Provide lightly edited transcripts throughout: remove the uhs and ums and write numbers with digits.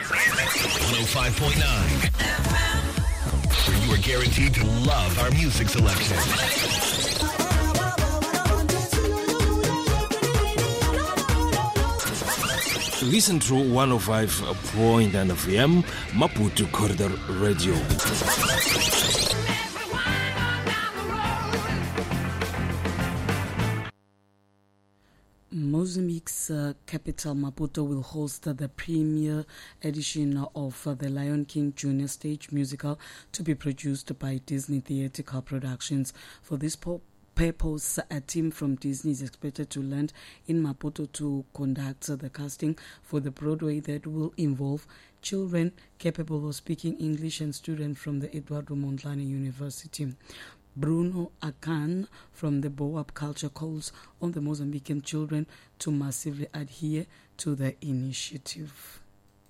105.9. Where you are guaranteed to love our music selection. Listen to 105.9 FM Maputo Corridor Radio. Mozambique's capital Maputo will host the premiere edition of The Lion King Junior stage musical to be produced by Disney Theatrical Productions. For this purpose, a team from Disney is expected to land in Maputo to conduct the casting for the Broadway that will involve children capable of speaking English and students from the Eduardo Mondlane University. Bruno Akan from the BOAP Culture calls on the Mozambican children to massively adhere to the initiative.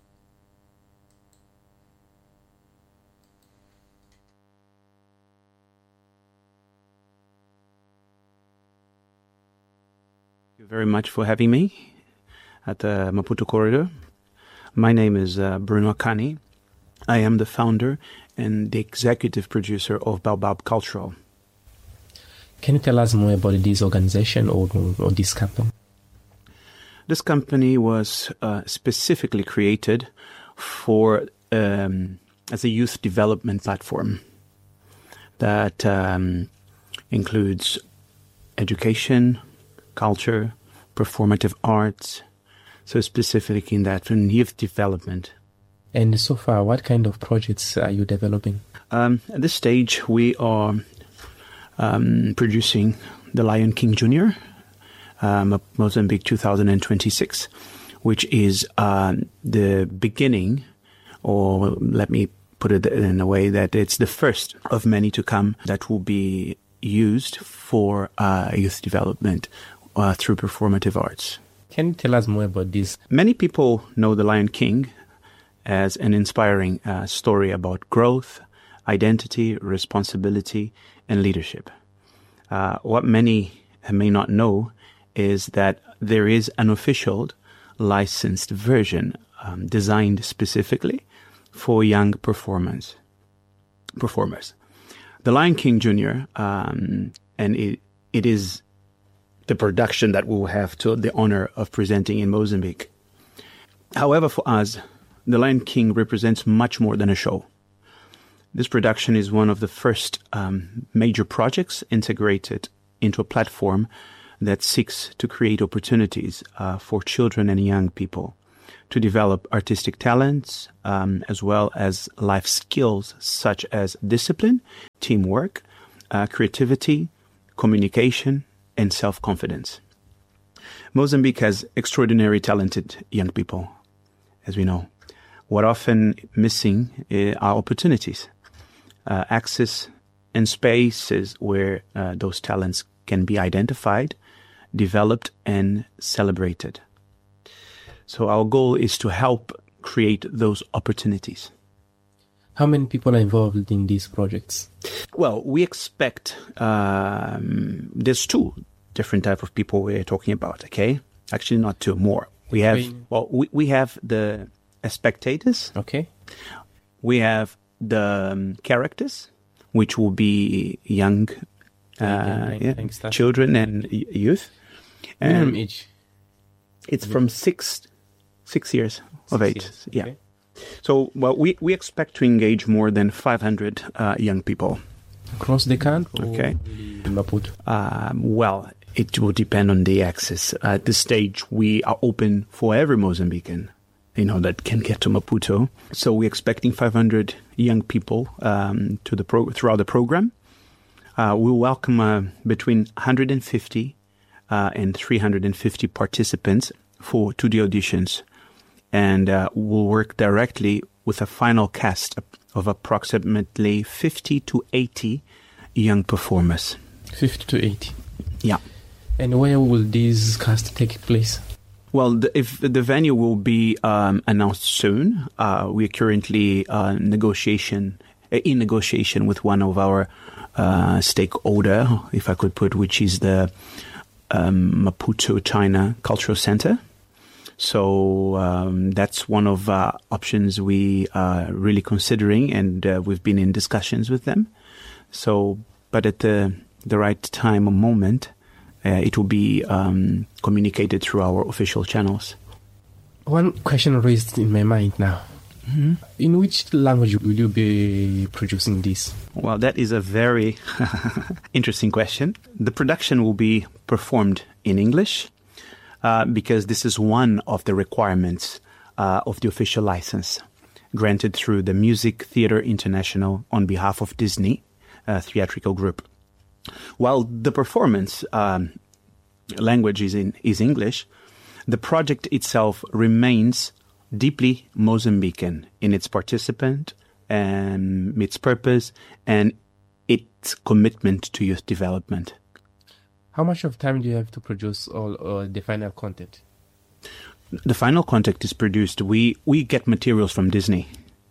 Thank you very much for having me at the Maputo Corridor. My name is Bruno Akani. I am the founder and the executive producer of Baobab Cultural. Can you tell us more about this organization or this company? This company was specifically created for as a youth development platform that includes education, culture, performative arts, so specifically in that in youth development. And so far, what kind of projects are you developing? At this stage, we are producing The Lion King Junior, Mozambique 2026, which is the beginning, or let me put it in a way that it's the first of many to come that will be used for youth development through performative arts. Can you tell us more about this? Many people know The Lion King as an inspiring story about growth, identity, responsibility, and leadership. What many may not know is that there is an official licensed version designed specifically for young performers. The Lion King Jr., and it is the production that we will have the honor of presenting in Mozambique. However, for us, The Lion King represents much more than a show. This production is one of the first major projects integrated into a platform that seeks to create opportunities for children and young people to develop artistic talents as well as life skills such as discipline, teamwork, creativity, communication, and self-confidence. Mozambique has extraordinary talented young people, as we know. What often missing are opportunities, access and spaces where those talents can be identified, developed, and celebrated. So our goal is to help create those opportunities. How many people are involved in these projects? Well, we expect there's two different type of people we're talking about, okay? Actually, not two, more. We have we have the spectators. Okay. We have the characters, which will be young children and youth. And age? It's from 6 years of age. Years. Yeah. Okay. So, well, we expect to engage more than 500 young people. Across the country? Okay. In Maputo? Well, it will depend on the access. At this stage, we are open for every Mozambican, that can get to Maputo. So we're expecting 500 young people throughout the program. We'll welcome between 150 and 350 participants to the auditions. And we'll work directly with a final cast of approximately 50 to 80 young performers. 50 to 80? Yeah. And where will this cast take place? Well, if the venue will be announced soon. We are currently in negotiation with one of our stakeholder, if I could put, which is the Maputo China Cultural Center. So that's one of options we are really considering, and we've been in discussions with them. So, but at the right time or moment, it will be communicated through our official channels. One question raised in my mind now. Mm-hmm. In which language will you be producing this? Well, that is a very interesting question. The production will be performed in English because this is one of the requirements of the official license granted through the Music Theatre International on behalf of Disney Theatrical Group. While the performance language is English, the project itself remains deeply Mozambican in its participant and its purpose and its commitment to youth development. How much of time do you have to produce all the final content? The final content is produced. We get materials from Disney.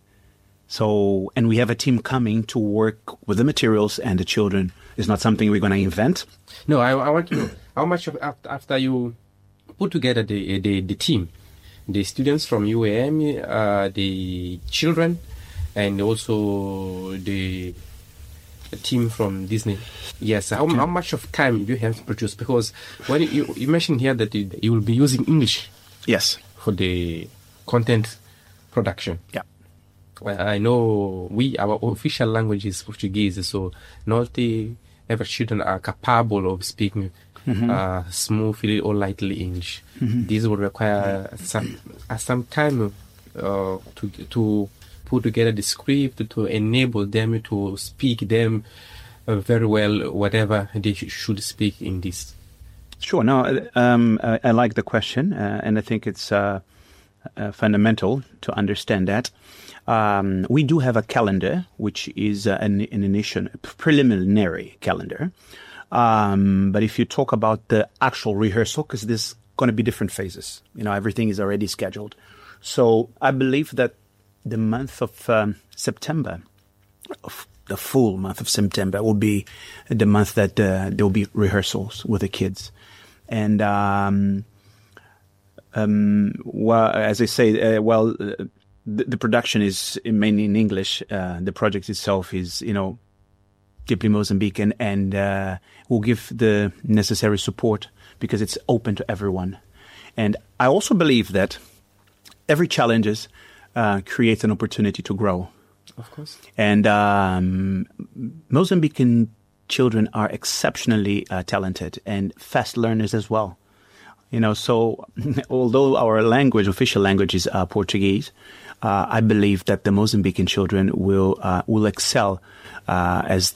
So, and we have a team coming to work with the materials and the children. It's not something we're going to invent. No, I want to know how much of after you put together the team, the students from UAM, the children, and also the team from Disney. Yes, how much of time do you have to produce? Because when you mentioned here that you will be using English. Yes. For the content production. Yeah. Well, I know our official language is Portuguese, so not every children are capable of speaking smoothly or lightly English. Mm-hmm. This will require some time to put together the script to enable them to speak them very well, whatever they should speak in this. Sure. No, I like the question, and I think it's fundamental to understand that. We do have a calendar, which is an initial preliminary calendar. But if you talk about the actual rehearsal, because there's going to be different phases, everything is already scheduled. So I believe that the month of September, the full month of September, will be the month that there will be rehearsals with the kids. And well, as I say, the production is mainly in English. The project itself is, deeply Mozambican, and will give the necessary support because it's open to everyone. And I also believe that every challenge creates an opportunity to grow. Of course. And Mozambican children are exceptionally talented and fast learners as well. So although our official language is Portuguese, I believe that the Mozambican children will excel as